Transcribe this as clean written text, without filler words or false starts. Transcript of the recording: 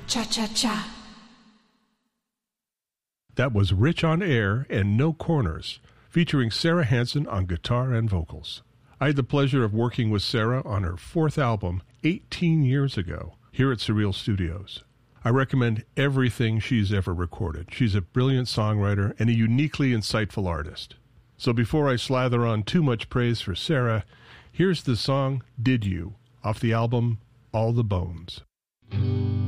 Cha-cha-cha. That was Rich on Air and No Corners, featuring Sarah Hansen on guitar and vocals. I had the pleasure of working with Sarah on her fourth album 18 years ago here at Surreal Studios. I recommend everything she's ever recorded. She's a brilliant songwriter and a uniquely insightful artist. So before I slather on too much praise for Sarah, here's the song Did You, off the album All the Bones.